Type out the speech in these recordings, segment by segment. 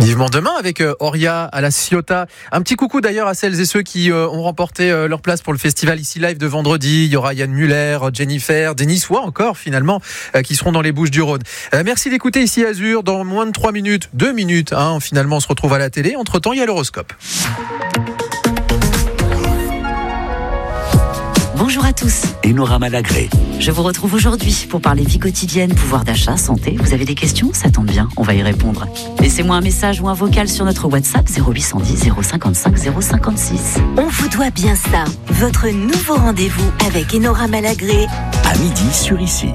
Vivement demain avec Oria à la Ciotat. Un petit coucou d'ailleurs à celles et ceux qui ont remporté leur place pour le festival Ici Live de vendredi. Il y aura Yann Muller, Jennifer, des Niçois encore finalement qui seront dans les Bouches-du-Rhône. Merci d'écouter Ici Azur. Dans moins de 3 minutes, 2 minutes, finalement on se retrouve à la télé. Entre-temps, il y a l'horoscope. Bonjour à tous. Enora Malagré. Je vous retrouve aujourd'hui pour parler vie quotidienne, pouvoir d'achat, santé. Vous avez des questions ? Ça tombe bien, on va y répondre. Laissez-moi un message ou un vocal sur notre WhatsApp 0810 055 056. On vous doit bien ça. Votre nouveau rendez-vous avec Enora Malagré. À midi sur Ici.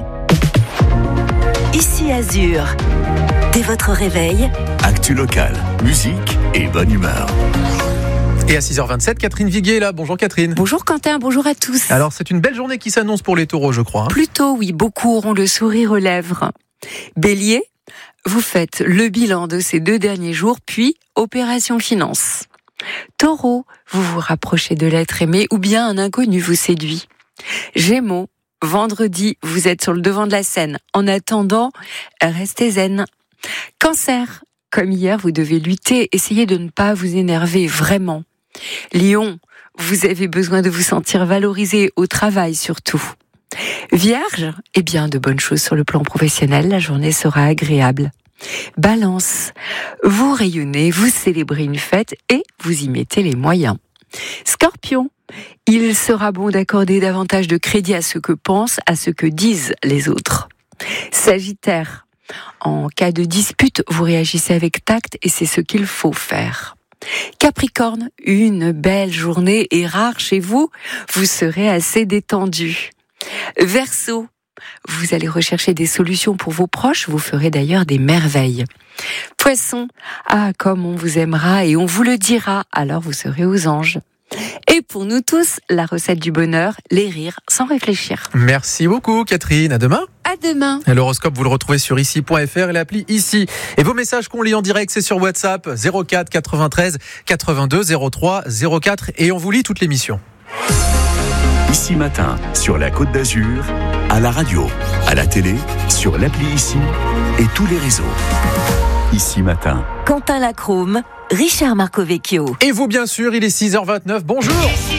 Ici Azur. Dès votre réveil. Actu locale, musique et bonne humeur. Et à 6h27, Catherine Viguier est là. Bonjour Catherine. Bonjour Quentin, bonjour à tous. Alors c'est une belle journée qui s'annonce pour les taureaux, je crois. Plutôt oui, beaucoup auront le sourire aux lèvres. Bélier, vous faites le bilan de ces 2 derniers jours, puis opération finance. Taureau, vous vous rapprochez de l'être aimé ou bien un inconnu vous séduit. Gémeaux, vendredi, vous êtes sur le devant de la scène. En attendant, restez zen. Cancer, comme hier, vous devez lutter, essayez de ne pas vous énerver vraiment. Lion, vous avez besoin de vous sentir valorisé au travail surtout. Vierge, de bonnes choses sur le plan professionnel, la journée sera agréable. Balance, vous rayonnez, vous célébrez une fête et vous y mettez les moyens. Scorpion, il sera bon d'accorder davantage de crédit à ce que pensent, à ce que disent les autres. Sagittaire, en cas de dispute, vous réagissez avec tact et c'est ce qu'il faut faire. Capricorne, une belle journée est rare chez vous, vous serez assez détendu. Verseau, vous allez rechercher des solutions pour vos proches, vous ferez d'ailleurs des merveilles. Poisson, comme on vous aimera et on vous le dira, alors vous serez aux anges. Et pour nous tous, la recette du bonheur, les rires sans réfléchir. Merci beaucoup Catherine, à demain. À demain. Et l'horoscope, vous le retrouvez sur ici.fr et l'appli Ici. Et vos messages qu'on lit en direct, c'est sur WhatsApp 04 93 82 03 04 et on vous lit toute l'émission. Ici matin, sur la Côte d'Azur, à la radio, à la télé, sur l'appli Ici et tous les réseaux. Ici matin. Quentin Lacrome, Richard Marcovecchio. Et vous, bien sûr, il est 6h29. Bonjour.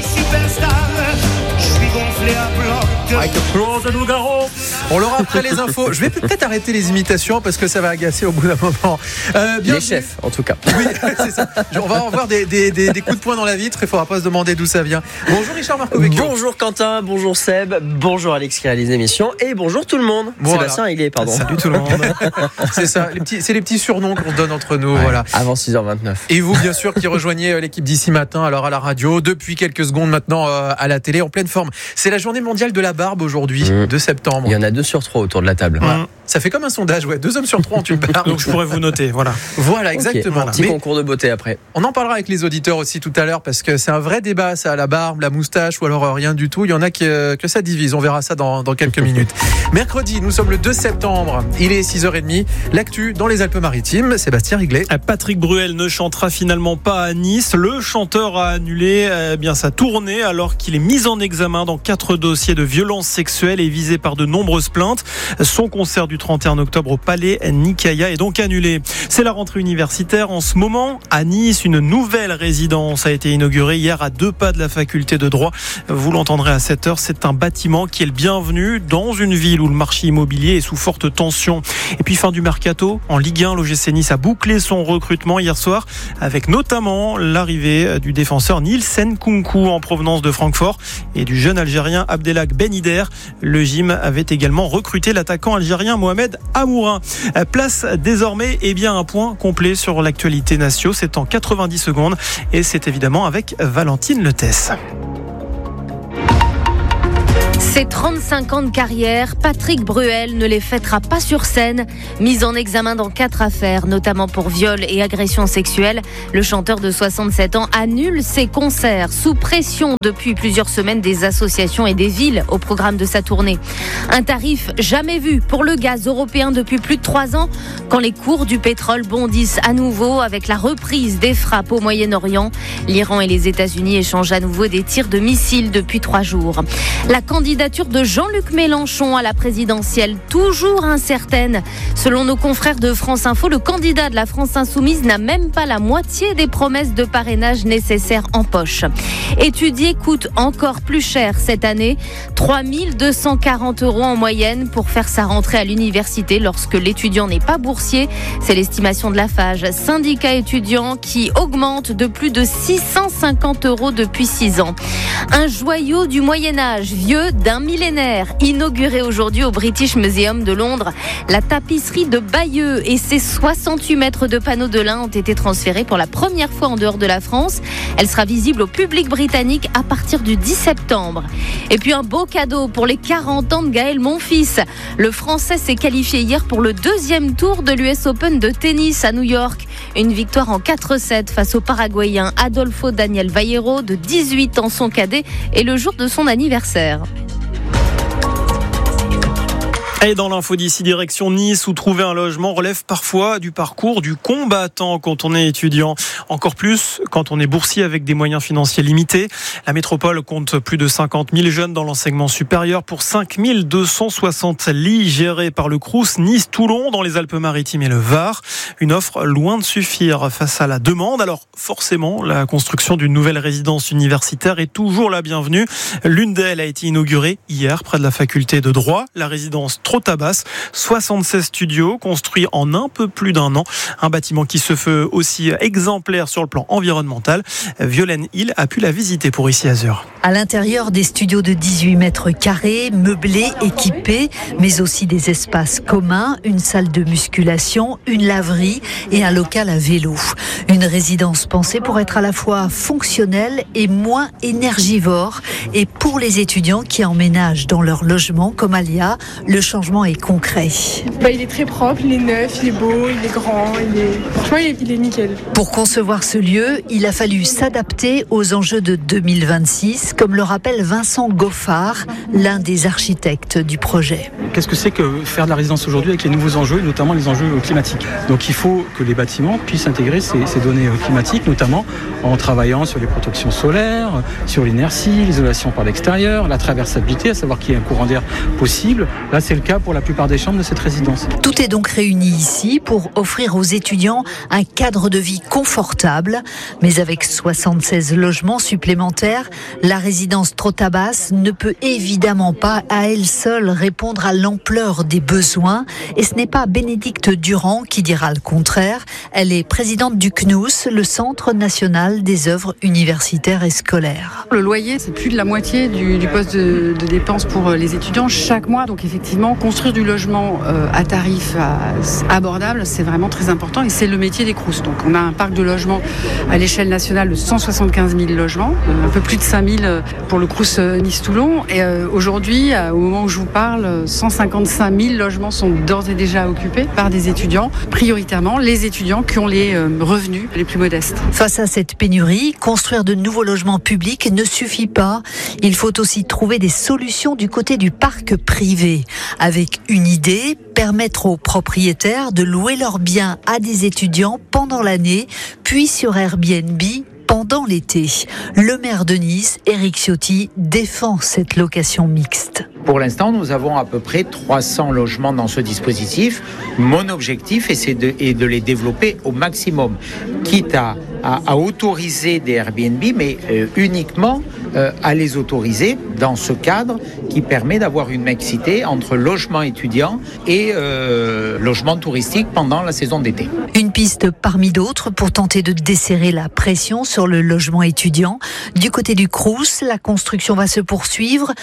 Je suis gonflé à bloc. On l'aura après les infos. Je vais peut-être arrêter les imitations parce que ça va agacer au bout d'un moment. Les chefs, en tout cas. Oui, c'est ça. On va avoir des coups de poing dans la vitre. Il ne faudra pas se demander d'où ça vient. Bonjour Richard Marcovecchio. Bonjour Quentin, bonjour Seb, bonjour Alex qui réalise l'émission et bonjour tout le monde. Voilà. Sébastien Aiguier, pardon. Salut tout le monde. C'est ça, c'est les petits surnoms qu'on se donne entre nous. Ouais, voilà. Avant 6h29. Et vous, bien sûr, qui rejoignez l'équipe d'Ici Matin, alors à la radio, depuis quelques secondes maintenant à la télé, en pleine forme. C'est la journée mondiale de la barbe aujourd'hui, 2 septembre. Il y en a 2 sur 3 autour de la table. Ouais. Ça fait comme un sondage, 2 hommes sur 3 ont une barbe. Donc je pourrais vous noter, voilà. Voilà, exactement. Okay. Petit concours de beauté après. On en parlera avec les auditeurs aussi tout à l'heure parce que c'est un vrai débat, ça, la barbe, la moustache ou alors rien du tout. Il y en a que ça divise, on verra ça dans quelques minutes. Mercredi, nous sommes le 2 septembre, il est 6h30. L'actu dans les Alpes-Maritimes, Sébastien Riglet. Patrick Bruel ne chantera finalement pas à Nice. Le chanteur a annulé sa tournée alors qu'il est mis en examen dans 4 dossiers de violences sexuelles et visé par de nombreuses plaintes. Son concert du 31 octobre au Palais Nicaïa est donc annulé. C'est la rentrée universitaire en ce moment. À Nice, une nouvelle résidence a été inaugurée hier à 2 pas de la faculté de droit. Vous l'entendrez à 7h, c'est un bâtiment qui est le bienvenu dans une ville où le marché immobilier est sous forte tension. Et puis fin du mercato, en Ligue 1, l'OGC Nice a bouclé son recrutement hier soir avec notamment l'arrivée du défenseur Nielsen Kunku en provenance de Francfort et du jeune Algérien Abdelhak Benider. Le gym avait également recruté l'attaquant algérien Mohamed Amourin. Place désormais un point complet sur l'actualité nationale. C'est en 90 secondes et c'est évidemment avec Valentine Letès. Ses 35 ans de carrière, Patrick Bruel ne les fêtera pas sur scène. Mis en examen dans 4 affaires, notamment pour viol et agression sexuelle, le chanteur de 67 ans annule ses concerts sous pression depuis plusieurs semaines des associations et des villes au programme de sa tournée. Un tarif jamais vu pour le gaz européen depuis plus de 3 ans, quand les cours du pétrole bondissent à nouveau avec la reprise des frappes au Moyen-Orient. L'Iran et les États-Unis échangent à nouveau des tirs de missiles depuis 3 jours. La candidature candidature de Jean-Luc Mélenchon à la présidentielle, toujours incertaine. Selon nos confrères de France Info, le candidat de la France Insoumise n'a même pas la moitié des promesses de parrainage nécessaires en poche. Étudier coûte encore plus cher cette année, 3 240 € en moyenne pour faire sa rentrée à l'université lorsque l'étudiant n'est pas boursier. C'est l'estimation de la FAGE, syndicat étudiant, qui augmente de plus de 650 € depuis 6 ans. Un joyau du Moyen-Âge, vieux d'un millénaire, inauguré aujourd'hui au British Museum de Londres. La tapisserie de Bayeux et ses 68 mètres de panneaux de lin ont été transférés pour la première fois en dehors de la France. Elle sera visible au public britannique à partir du 10 septembre. Et puis un beau cadeau pour les 40 ans de Gaël Monfils. Le Français s'est qualifié hier pour le 2e tour de l'US Open de tennis à New York. Une victoire en 4-7 face au Paraguayen Adolfo Daniel Vallejo, de 18 ans, son cadet, et le jour de son anniversaire. Et dans l'info d'ici, direction Nice, où trouver un logement relève parfois du parcours du combattant quand on est étudiant. Encore plus quand on est boursier avec des moyens financiers limités. La métropole compte plus de 50 000 jeunes dans l'enseignement supérieur pour 5 260 lits gérés par le Crous Nice-Toulon dans les Alpes-Maritimes et le Var. Une offre loin de suffire face à la demande. Alors forcément, la construction d'une nouvelle résidence universitaire est toujours la bienvenue. L'une d'elles a été inaugurée hier près de la faculté de droit. La résidence Trottabas, 76 studios construits en un peu plus d'un an. Un bâtiment qui se fait aussi exemplaire sur le plan environnemental. Violaine Hill a pu la visiter pour Ici Azur. À l'intérieur, des studios de 18 mètres carrés, meublés, équipés, mais aussi des espaces communs, une salle de musculation, une laverie et un local à vélo. Une résidence pensée pour être à la fois fonctionnelle et moins énergivore. Et pour les étudiants qui emménagent dans leur logement comme Alia, le changement est concret. Il est très propre, il est neuf, il est beau, il est grand, franchement il est nickel. Pour concevoir ce lieu, il a fallu s'adapter aux enjeux de 2026, comme le rappelle Vincent Goffard, l'un des architectes du projet. Qu'est-ce que c'est que faire de la résidence aujourd'hui avec les nouveaux enjeux, notamment les enjeux climatiques? Donc il faut que les bâtiments puissent intégrer ces données climatiques, notamment en travaillant sur les protections solaires, sur l'inertie, l'isolation par l'extérieur, la traversabilité, à savoir qu'il y ait un courant d'air possible. Là, c'est le cas pour la plupart des chambres de cette résidence. Tout est donc réuni ici pour offrir aux étudiants un cadre de vie confortable. Mais avec 76 logements supplémentaires, la résidence Trottabas ne peut évidemment pas à elle seule répondre à l'ampleur des besoins. Et ce n'est pas Bénédicte Durand qui dira le contraire. Elle est présidente du CNUS, le Centre national des œuvres universitaires et scolaires. Le loyer, c'est plus de la moitié du poste de dépenses pour les étudiants chaque mois. Donc effectivement, construire du logement à tarif abordable, c'est vraiment très important et c'est le métier des Crous. Donc on a un parc de logements à l'échelle nationale de 175 000 logements, un peu plus de 5 000 pour le Crous Nice-Toulon. Et aujourd'hui, au moment où je vous parle, 155 000 logements sont d'ores et déjà occupés par des étudiants, prioritairement les étudiants qui ont les revenus les plus modestes. Face à cette pénurie, construire de nouveaux logements publics ne suffit pas. Il faut aussi trouver des solutions du côté du parc privé. Avec une idée, permettre aux propriétaires de louer leurs biens à des étudiants pendant l'année, puis sur Airbnb pendant l'été. Le maire de Nice, Éric Ciotti, défend cette location mixte. Pour l'instant, nous avons à peu près 300 logements dans ce dispositif. Mon objectif, c'est de les développer au maximum, quitte à autoriser des Airbnb, mais uniquement à les autoriser dans ce cadre qui permet d'avoir une mixité entre logement étudiant et logement touristique pendant la saison d'été. Une piste parmi d'autres pour tenter de desserrer la pression sur le logement étudiant. Du côté du Crous, la construction va se poursuivre.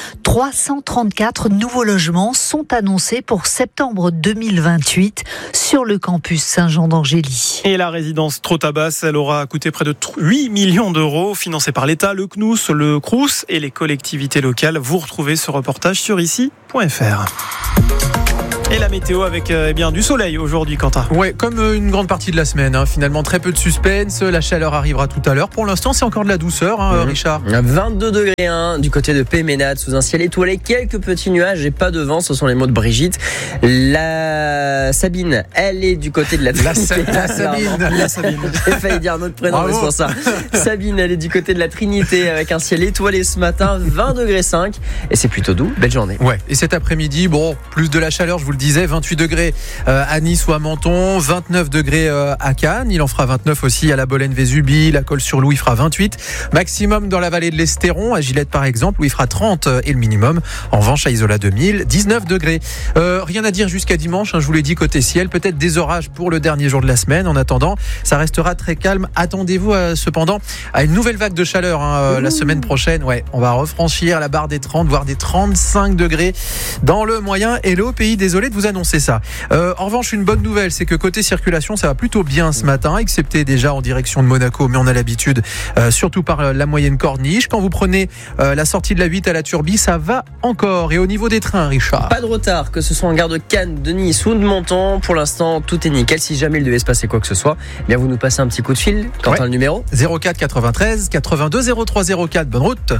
334 nouveaux logements sont annoncés pour septembre 2028 sur le campus Saint-Jean d'Angély. Et la résidence Trottabas, elle aura coûté près de 8 millions d'euros, financée par l'État, le CNUS, le Crous et les collectivités locales. Vous retrouvez ce reportage sur ici.fr. Et la météo avec bien du soleil aujourd'hui, Quentin. Ouais, comme une grande partie de la semaine. Finalement, très peu de suspense. La chaleur arrivera tout à l'heure. Pour l'instant, c'est encore de la douceur, Richard. 22 degrés du côté de Péménade, sous un ciel étoilé, quelques petits nuages et pas de vent. Ce sont les mots de Brigitte. La Sabine, elle est du côté de la Trinité. La Sabine. J'ai failli dire un autre prénom, mais c'est pour ça. Sabine, elle est du côté de la Trinité avec un ciel étoilé ce matin, 20 degrés 5. Et c'est plutôt doux. Belle journée. Ouais. Et cet après-midi, plus de la chaleur, je vous le disais, 28 degrés à Nice ou à Menton, 29 degrés à Cannes. Il en fera 29 aussi à la Bolène-Vésubie, la Colle-sur-Loup, il fera 28. Maximum dans la vallée de l'Estéron, à Gillette par exemple, où il fera 30 et le minimum. En revanche, à Isola 2000, 19 degrés. Rien à dire jusqu'à dimanche, je vous l'ai dit, côté ciel. Peut-être des orages pour le dernier jour de la semaine. En attendant, ça restera très calme. Attendez-vous cependant à une nouvelle vague de chaleur la semaine prochaine. Ouais, on va refranchir la barre des 30, voire des 35 degrés dans le moyen et le haut pays. Désolé de vous annoncer ça. En revanche, une bonne nouvelle, c'est que côté circulation, ça va plutôt bien ce matin, excepté déjà en direction de Monaco, mais on a l'habitude, surtout par la moyenne corniche. Quand vous prenez la sortie de la 8 à la Turbie, ça va encore. Et au niveau des trains, Richard, pas de retard, que ce soit en gare de Cannes, de Nice ou de Menton. Pour l'instant, tout est nickel. Si jamais il devait se passer quoi que ce soit, bien vous nous passez un petit coup de fil. Quentin, le numéro 04 93 82 03 04. Bonne route.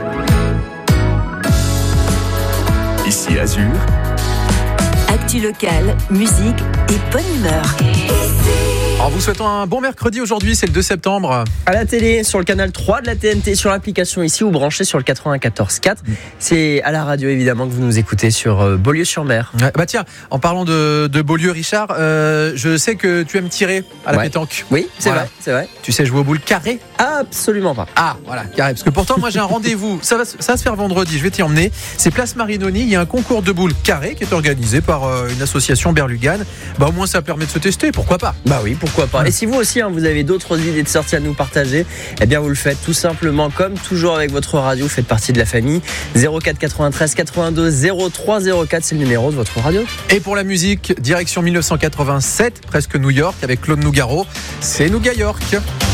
Ici Azur. Actu locale, musique et bonne humeur. En vous souhaitant un bon mercredi aujourd'hui, c'est le 2 septembre. À la télé, sur le canal 3 de la TNT, sur l'application ici ou branché sur le 94.4. C'est à la radio évidemment que vous nous écoutez sur Beaulieu-sur-Mer. Bah tiens, en parlant de Beaulieu, Richard, je sais que tu aimes tirer à la pétanque. Oui, c'est vrai. Tu sais jouer au boule carré? Absolument pas. Ah, voilà, carré. Parce que pourtant, moi j'ai un rendez-vous. Ça va se faire vendredi, je vais t'y emmener. C'est Place Marinoni, il y a un concours de boules carré qui est organisé par une association Berlugan. Bah au moins ça permet de se tester, pourquoi pas? Bah oui, pourquoi pas. Et si vous aussi vous avez d'autres idées de sorties à nous partager, eh bien vous le faites tout simplement comme toujours avec votre radio, faites partie de la famille. 04 93 82 03 04, c'est le numéro de votre radio. Et pour la musique, direction 1987, presque New York avec Claude Nougaro, c'est Nouga York.